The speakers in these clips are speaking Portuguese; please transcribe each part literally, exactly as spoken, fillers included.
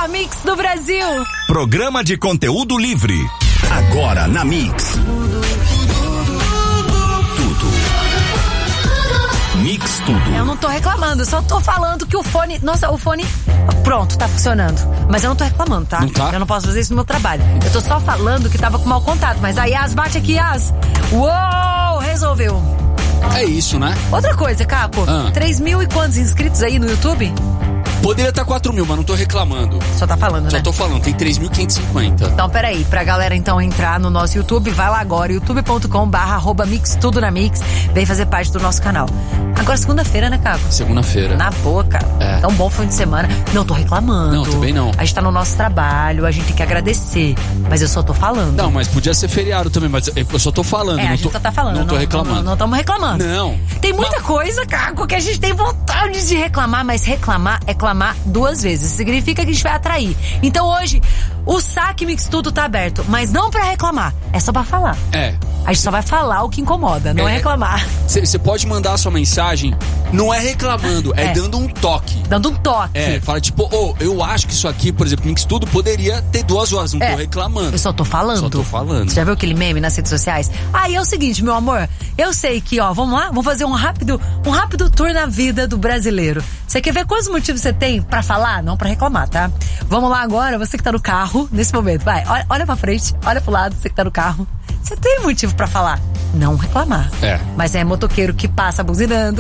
melhor mix do Brasil. Programa de conteúdo livre. Agora na Mix. Tudo. Mix tudo. Eu não tô reclamando, eu só tô falando que o fone... Nossa, o fone... Pronto, tá funcionando. Mas eu não tô reclamando, tá? Não tá? Eu não posso fazer isso no meu trabalho. Eu tô só falando que tava com mau contato. Mas a Yas bate aqui, Yas. Uou, resolveu. É isso, né? Outra coisa, Caco. Ah. três mil e quantos inscritos aí no YouTube? Poderia estar quatro mil, mas não tô reclamando. Só tá falando, Só né? tô falando, tem três mil quinhentos e cinquenta. Então, peraí, pra galera então entrar no nosso YouTube, vai lá agora, youtube ponto com barra arroba mix tudo na mix, vem fazer parte do nosso canal. Agora segunda-feira, né, Caco? Segunda-feira. Na boa, cara. É. Então, bom fim de semana. Não tô reclamando. Não, também não. A gente tá no nosso trabalho, a gente tem que agradecer. Mas eu só tô falando. Não, mas podia ser feriado também, mas eu só tô falando. É, não a gente tô, só tá falando. Não tô reclamando. Não estamos reclamando. Não. Tem muita coisa, Caco, que a gente tem vontade de reclamar, mas reclamar é clamar duas vezes. Significa que a gente vai atrair. Então hoje, o saque Mix Tudo tá aberto, mas não pra reclamar, é só pra falar. É. A gente só vai falar o que incomoda, não é, É. reclamar. Você pode mandar a sua mensagem, não é reclamando, é, É. dando um toque. Dando um toque. É, fala tipo, ô, eu acho que isso aqui, por exemplo, Mix Tudo poderia ter duas horas, não É. tô reclamando. Eu só tô falando. Só tô falando. Você já viu aquele meme nas redes sociais? Aí é o seguinte, meu amor, eu sei que, ó, vamos lá, vamos fazer um rápido, um rápido tour na vida do brasileiro. Você quer ver quantos motivos você tem pra falar? Não pra reclamar, tá? Vamos lá agora, você que tá no carro, nesse momento, vai, olha, olha pra frente, olha pro lado, você que tá no carro. Você tem motivo pra falar, não reclamar. É. Mas é motoqueiro que passa buzinando.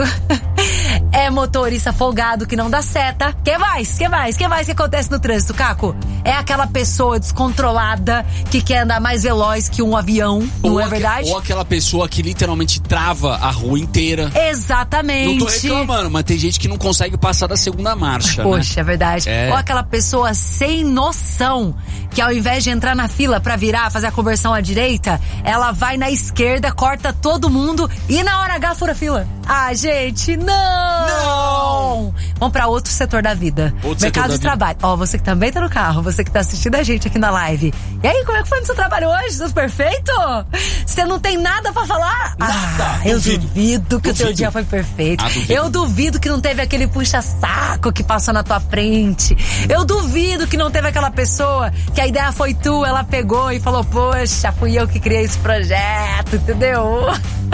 É motorista folgado que não dá seta. Que mais? Que mais? Que mais que acontece no trânsito, Caco? É aquela pessoa descontrolada que quer andar mais veloz que um avião, não Ou é aque- verdade? Ou aquela pessoa que literalmente trava a rua inteira. Exatamente. Não tô reclamando, mas tem gente que não consegue passar da segunda marcha, Poxa, né? é verdade. É. Ou aquela pessoa sem noção que ao invés de entrar na fila pra virar, fazer a conversão à direita, ela vai na esquerda, corta todo mundo e na hora H fura a fila. Ah, gente, não! Não! Vamos pra outro setor da vida. Outro setor Mercado da de vida. trabalho. Ó, você que também tá no carro, você que tá assistindo a gente aqui na live. E aí, como é que foi no seu trabalho hoje? Tudo perfeito? Você não tem nada pra falar? Nada, Ah, eu duvido. duvido que o teu Duvido. dia foi perfeito. Ah, duvido. Eu duvido que não teve aquele puxa-saco que passou na tua frente. Eu duvido que não teve aquela pessoa que a ideia foi tua, ela pegou e falou, poxa, fui eu que criei esse projeto, entendeu?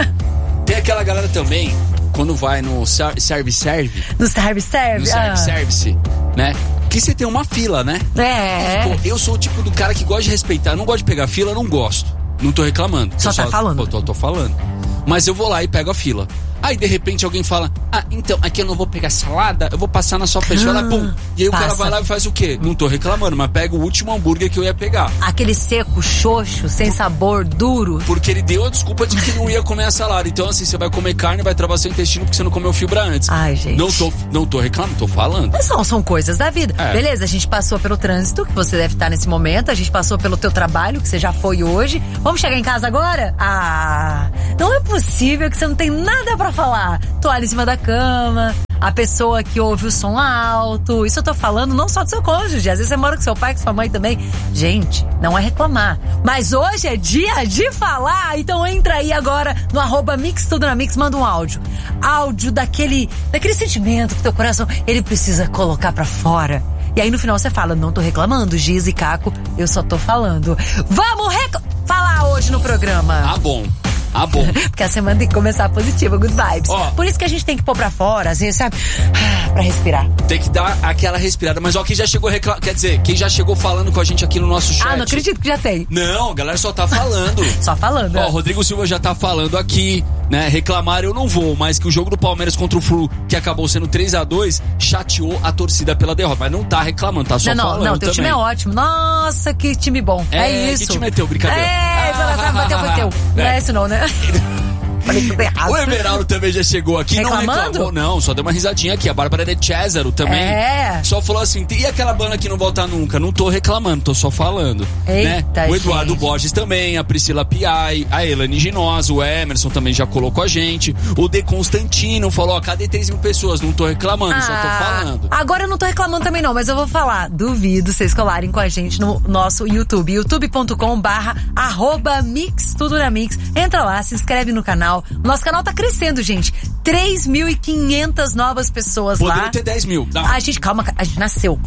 Tem aquela galera também, quando vai no ser- serve-serve, No serve-serve. no serve-service, né? Que você tem uma fila, né? Ah. É. Pô, eu sou o tipo do cara que gosta de respeitar. Eu não gosto de pegar fila, eu não gosto. Não tô reclamando. Só Eu tá falando. Pô, tô, tô falando. Mas eu vou lá e pego a fila. Aí, de repente, alguém fala, ah, então, aqui eu não vou pegar salada, eu vou passar na sua frente. Ah, Ela, pum. E aí o cara passa. vai lá e faz o quê? Não tô reclamando, mas pega o último hambúrguer que eu ia pegar. Aquele seco, xoxo, sem sabor, duro. Porque ele deu a desculpa de que não ia comer a salada. Então, assim, você vai comer carne, vai travar seu intestino porque você não comeu fibra antes. Ai, gente. Não tô, não tô reclamando, tô falando. Mas são, são coisas da vida. É. Beleza, a gente passou pelo trânsito, que você deve estar nesse momento. A gente passou pelo teu trabalho, que você já foi hoje. Vamos chegar em casa agora? Ah, não é possível que você não tem nada pra falar. Toalha em cima da cama, a pessoa que ouve o som alto. Isso eu tô falando não só do seu cônjuge. Às vezes você mora com seu pai, com sua mãe também. Gente, não é reclamar. Mas hoje é dia de falar. Então entra aí agora no arroba Mix Tudo na Mix, manda um áudio. Áudio daquele, daquele sentimento que teu coração, ele precisa colocar pra fora. E aí no final você fala, não tô reclamando, Giz e Caco, eu só tô falando. Vamos rec- falar hoje no programa. Ah, bom. Ah, bom. Porque a semana tem que começar positiva, good vibes. Ó. Por isso que a gente tem que pôr pra fora, assim, sabe? Pra respirar. Tem que dar aquela respirada. Mas ó, quem já chegou recla... Quer dizer, quem já chegou falando com a gente aqui no nosso chat. Ah, não acredito que já tem. Não, a galera só tá falando. Só falando. Ó, né? o Rodrigo Silva já tá falando aqui, né? Reclamar eu não vou, mas que o jogo do Palmeiras contra o Flu, que acabou sendo três a dois, chateou a torcida pela derrota. Mas não tá reclamando, tá só não, não, falando não, teu também. time é ótimo. Nossa, que time bom. É, É, isso. que time é teu? Brincadeira. É, ah, bateu, foi teu. Não é isso não, né? Falei tudo errado. O Everaldo também já chegou aqui, Reclamando? não reclamou, não, só deu uma risadinha aqui. A Bárbara de Césaro também. É. Só falou assim, e aquela banda que não volta nunca? Não tô reclamando, tô só falando. Eita, né? O Eduardo gente. Borges também, a Priscila Piai, a Elane Ginosa, o Emerson também já colocou a gente. O De Constantino falou, ó, cadê três mil pessoas? Não tô reclamando, só tô Ah, falando. agora eu não tô reclamando também não, mas eu vou falar. Duvido vocês colarem com a gente no nosso YouTube. youtube ponto com barra arroba Mix Tudo na Mix. Entra lá, se inscreve no canal. Nosso canal tá crescendo, gente. três mil e quinhentas novas pessoas Poderia lá. ter dez mil. Não. A gente, calma, a gente nasceu.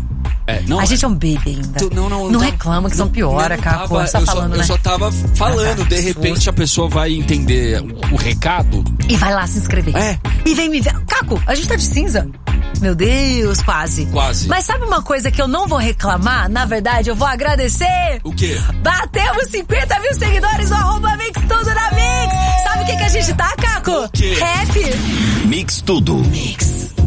É, não, a gente é um baby ainda. Tu, não, não, não tá, reclama que são piora, Caco. Tava, Só eu, falando, só, né? eu só tava falando, Ah, de repente a pessoa vai entender o, o recado. E vai lá se inscrever. É. E vem me ver. Caco, a gente tá de cinza. Meu Deus, quase. Quase. Mas sabe uma coisa que eu não vou reclamar? Na verdade, eu vou agradecer. O quê? Batemos cinquenta mil seguidores no arroba Mix Tudo na Mix. Sabe o que, que a gente tá, Caco? O quê? Rap. Mix Tudo. Mix.